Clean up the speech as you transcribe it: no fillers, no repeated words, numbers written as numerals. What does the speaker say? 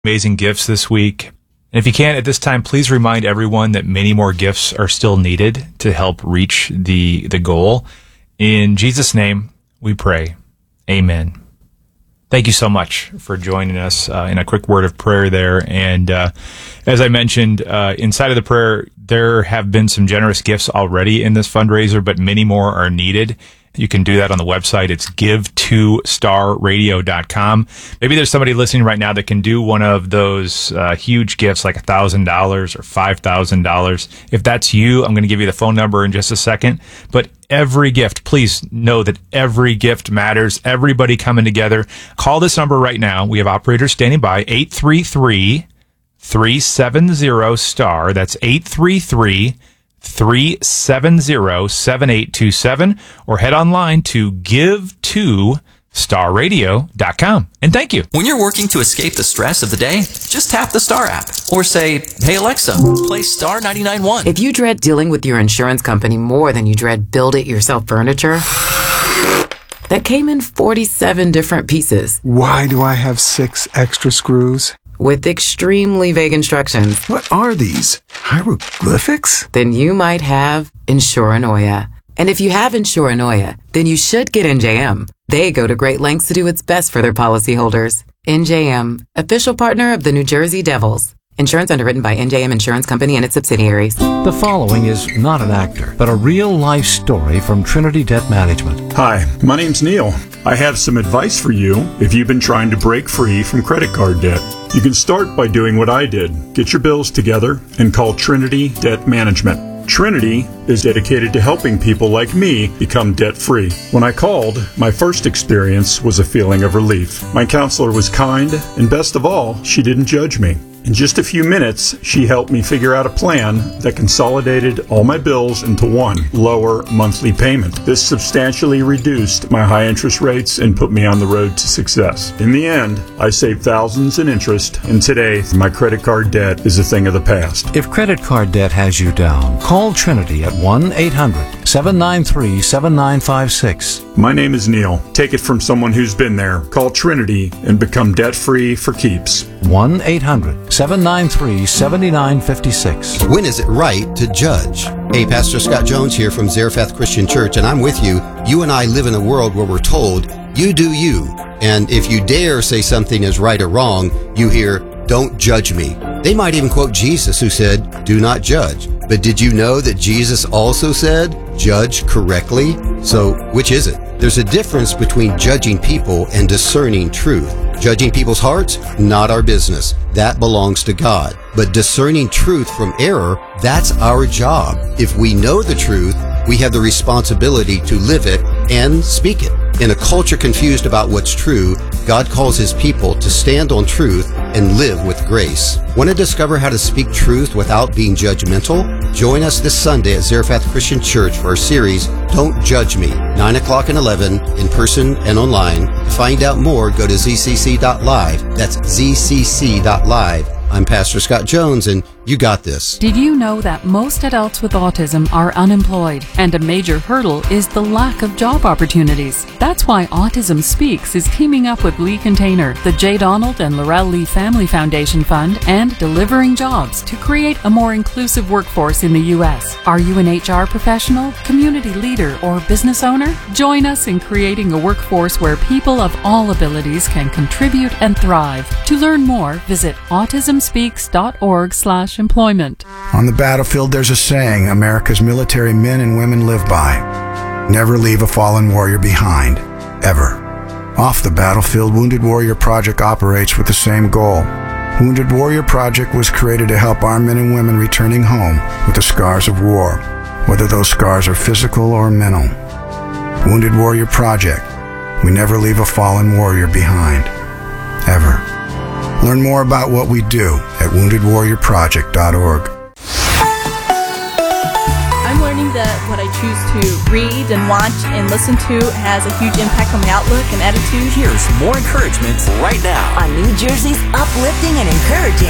amazing gifts this week. And if you can, at this time, please remind everyone that many more gifts are still needed to help reach the goal. In Jesus' name, we pray. Amen. Thank you so much for joining us in a quick word of prayer there. And as I mentioned, inside of the prayer, there have been some generous gifts already in this fundraiser, but many more are needed. You can do that on the website. It's give2starradio.com. Maybe there's somebody listening right now that can do one of those huge gifts like $1,000 or $5,000. If that's you, I'm going to give you the phone number in just a second. But every gift, please know that every gift matters. Everybody coming together. Call this number right now. We have operators standing by, 833-370-STAR. That's 833-370-7827, or head online to give2starradio.com. And thank you. When you're working to escape the stress of the day, just tap the Star app or say, "Hey Alexa, play Star 99.1. If you dread dealing with your insurance company more than you dread build-it-yourself furniture that came in 47 different pieces. Why do I have 6 extra screws? With extremely vague instructions. What are these? Hieroglyphics? Then you might have Insuranoia. And if you have Insuranoia, then you should get NJM. They go to great lengths to do what's best for their policyholders. NJM, official partner of the New Jersey Devils. Insurance underwritten by NJM Insurance Company and its subsidiaries. The following is not an actor, but a real-life story from Trinity Debt Management. Hi, my name's Neil. I have some advice for you if you've been trying to break free from credit card debt. You can start by doing what I did. Get your bills together and call Trinity Debt Management. Trinity is dedicated to helping people like me become debt-free. When I called, my first experience was a feeling of relief. My counselor was kind, and best of all, she didn't judge me. In just a few minutes, she helped me figure out a plan that consolidated all my bills into one lower monthly payment. This substantially reduced my high interest rates and put me on the road to success. In the end, I saved thousands in interest, and today, my credit card debt is a thing of the past. If credit card debt has you down, call Trinity at 1-800-793-7956. My name is Neil. Take it from someone who's been there. Call Trinity and become debt-free for keeps. 1-800-793-7956. When is it right to judge? Hey, Pastor Scott Jones here from Zarephath Christian Church, and I'm with you. You and I live in a world where we're told, you do you. And if you dare say something is right or wrong, you hear, don't judge me. They might even quote Jesus, who said, do not judge. But did you know that Jesus also said, judge correctly? So, which is it? There's a difference between judging people and discerning truth. Judging people's hearts, not our business. That belongs to God. But discerning truth from error, that's our job. If we know the truth, we have the responsibility to live it and speak it. In a culture confused about what's true, God calls His people to stand on truth and live with grace. Want to discover how to speak truth without being judgmental? Join us this Sunday at Zarephath Christian Church for our series, Don't Judge Me, 9 o'clock and 11, in person and online. To find out more, go to zcc.live. That's zcc.live. I'm Pastor Scott Jones, and you got this. Did you know that most adults with autism are unemployed, and a major hurdle is the lack of job opportunities? That's why Autism Speaks is teaming up with Lee Container, the J. Donald and Laurel Lee Family Foundation Fund, and Delivering Jobs to create a more inclusive workforce in the U.S. Are you an HR professional, community leader, or business owner? Join us in creating a workforce where people of all abilities can contribute and thrive. To learn more, visit autismspeaks.org/employment. On the battlefield, there's a saying America's military men and women live by. Never leave a fallen warrior behind, ever. Off the battlefield, Wounded Warrior Project operates with the same goal. Wounded Warrior Project was created to help our men and women returning home with the scars of war, whether those scars are physical or mental. Wounded Warrior Project. We never leave a fallen warrior behind, ever. Learn more about what we do at woundedwarriorproject.org. I'm learning that what I choose to read and watch and listen to has a huge impact on my outlook and attitude. Here's more encouragement right now on New Jersey's uplifting and encouraging